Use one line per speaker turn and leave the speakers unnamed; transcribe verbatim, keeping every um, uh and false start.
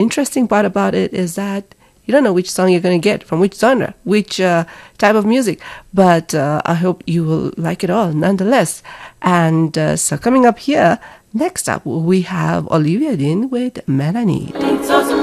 interesting part about it is that you don't know which song you're going to get from which genre, which uh, type of music. But uh, I hope you will like it all nonetheless. And uh, so coming up here, next up, we have Olivia Dean with Melanie.